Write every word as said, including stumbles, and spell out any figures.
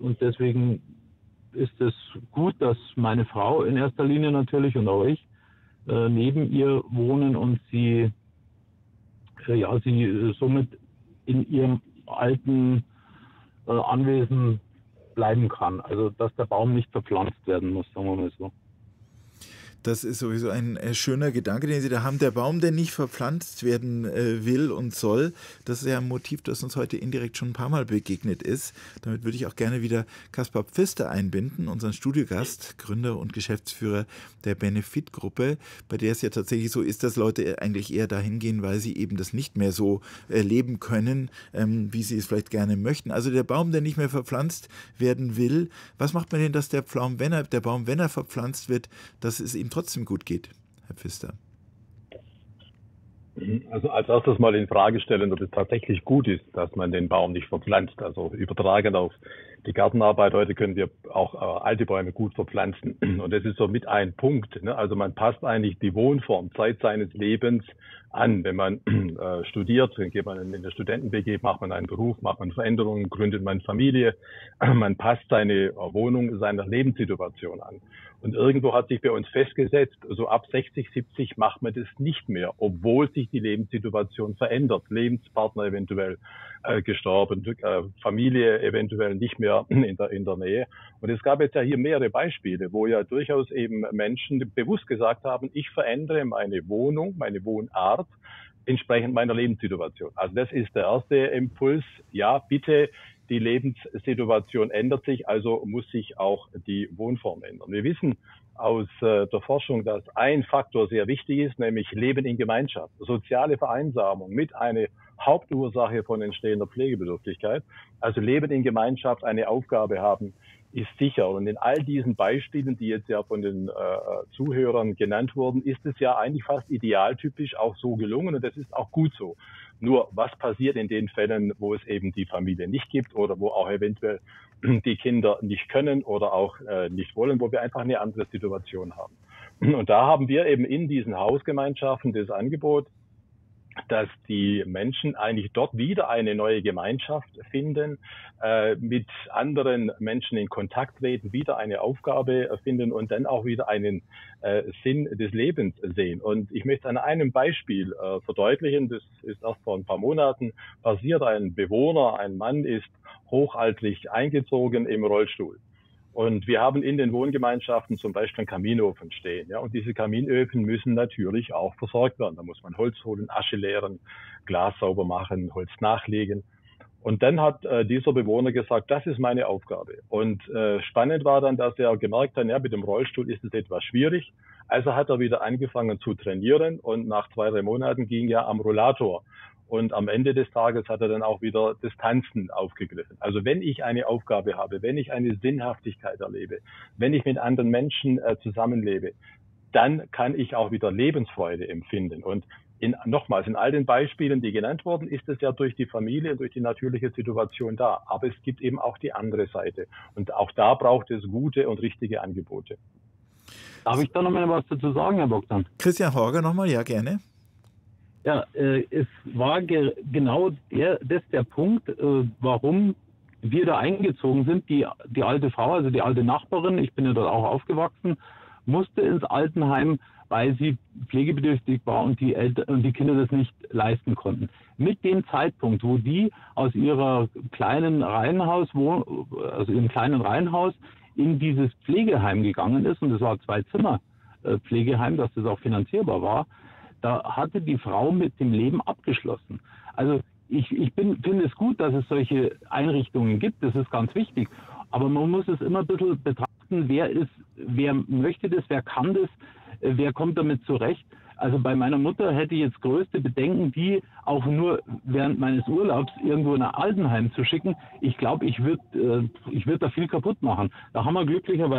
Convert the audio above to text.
und deswegen ist es gut, dass meine Frau in erster Linie natürlich und auch ich äh, neben ihr wohnen und sie, äh, ja, sie äh, somit in ihrem alten äh, Anwesen bleiben kann. Also dass der Baum nicht verpflanzt werden muss, sagen wir mal so. Das ist sowieso ein äh, schöner Gedanke, den Sie da haben. Der Baum, der nicht verpflanzt werden äh, will und soll, das ist ja ein Motiv, das uns heute indirekt schon ein paar Mal begegnet ist. Damit würde ich auch gerne wieder Kaspar Pfister einbinden, unseren Studiogast, Gründer und Geschäftsführer der Benefit-Gruppe, bei der es ja tatsächlich so ist, dass Leute eigentlich eher dahin gehen, weil sie eben das nicht mehr so äh, leben können, ähm, wie sie es vielleicht gerne möchten. Also der Baum, der nicht mehr verpflanzt werden will, was macht man denn, dass der Baum, wenn er, der Baum, wenn er verpflanzt wird, dass es ihm trotzdem gut geht, Herr Pfister? Also als erstes mal in Frage stellen, ob es tatsächlich gut ist, dass man den Baum nicht verpflanzt. Also übertragen auf die Gartenarbeit. Heute können wir auch äh, alte Bäume gut verpflanzen. Und das ist so mit ein Punkt. Ne? Also man passt eigentlich die Wohnform Zeit seines Lebens an. Wenn man äh, studiert, dann geht man in der Studenten-W G, macht man einen Beruf, macht man Veränderungen, gründet man Familie. Man passt seine Wohnung seiner Lebenssituation an. Und irgendwo hat sich bei uns festgesetzt, so ab sechzig, siebzig macht man das nicht mehr, obwohl sich die Lebenssituation verändert. Lebenspartner eventuell äh, gestorben, äh, Familie eventuell nicht mehr in der, in der Nähe. Und es gab jetzt ja hier mehrere Beispiele, wo ja durchaus eben Menschen bewusst gesagt haben, ich verändere meine Wohnung, meine Wohnart entsprechend meiner Lebenssituation. Also das ist der erste Impuls. Ja, bitte, die Lebenssituation ändert sich, also muss sich auch die Wohnform ändern. Wir wissen aus äh, der Forschung, dass ein Faktor sehr wichtig ist, nämlich Leben in Gemeinschaft. Soziale Vereinsamung mit einer Hauptursache von entstehender Pflegebedürftigkeit. Also Leben in Gemeinschaft, eine Aufgabe haben, ist sicher. Und in all diesen Beispielen, die jetzt ja von den äh, Zuhörern genannt wurden, ist es ja eigentlich fast idealtypisch auch so gelungen und das ist auch gut so. Nur was passiert in den Fällen, wo es eben die Familie nicht gibt oder wo auch eventuell die Kinder nicht können oder auch äh, nicht wollen, wo wir einfach eine andere Situation haben. Und da haben wir eben in diesen Hausgemeinschaften das Angebot, dass die Menschen eigentlich dort wieder eine neue Gemeinschaft finden, äh, mit anderen Menschen in Kontakt treten, wieder eine Aufgabe finden und dann auch wieder einen äh, Sinn des Lebens sehen. Und ich möchte an einem Beispiel äh, verdeutlichen, das ist erst vor ein paar Monaten passiert, ein Bewohner, ein Mann ist hochaltrig eingezogen im Rollstuhl. Und wir haben in den Wohngemeinschaften zum Beispiel einen Kaminofen stehen. Ja, und diese Kaminöfen müssen natürlich auch versorgt werden. Da muss man Holz holen, Asche leeren, Glas sauber machen, Holz nachlegen. Und dann hat äh, dieser Bewohner gesagt, das ist meine Aufgabe. Und äh, spannend war dann, dass er gemerkt hat, ja, mit dem Rollstuhl ist es etwas schwierig. Also hat er wieder angefangen zu trainieren und nach zwei, drei Monaten ging er am Rollator. Und am Ende des Tages hat er dann auch wieder das Tanzen aufgegriffen. Also wenn ich eine Aufgabe habe, wenn ich eine Sinnhaftigkeit erlebe, wenn ich mit anderen Menschen äh, zusammenlebe, dann kann ich auch wieder Lebensfreude empfinden. Und in, nochmals, in all den Beispielen, die genannt wurden, ist es ja durch die Familie, durch die natürliche Situation da. Aber es gibt eben auch die andere Seite. Und auch da braucht es gute und richtige Angebote. Darf ich da noch mal was dazu sagen, Herr Bogdan? Christian Horger nochmal, ja gerne. Ja, äh, es war ge genau der, das der Punkt, äh, warum wir da eingezogen sind. Die, die alte Frau, also die alte Nachbarin, ich bin ja dort auch aufgewachsen, musste ins Altenheim, weil sie pflegebedürftig war und die Eltern und die Kinder das nicht leisten konnten. Mit dem Zeitpunkt, wo die aus ihrer kleinen Reihenhaus, also ihrem kleinen Reihenhaus in dieses Pflegeheim gegangen ist, und das war zwei Zimmer äh, Pflegeheim, dass das auch finanzierbar war, da hatte die Frau mit dem Leben abgeschlossen. Also ich, ich bin, finde es gut, dass es solche Einrichtungen gibt, das ist ganz wichtig. Aber man muss es immer ein bisschen betrachten, wer ist, wer möchte das, wer kann das, wer kommt damit zurecht. Also bei meiner Mutter hätte ich jetzt größte Bedenken, die auch nur während meines Urlaubs irgendwo in ein Altenheim zu schicken. Ich glaube, ich würde äh, ich würd da viel kaputt machen. Da haben wir glücklicherweise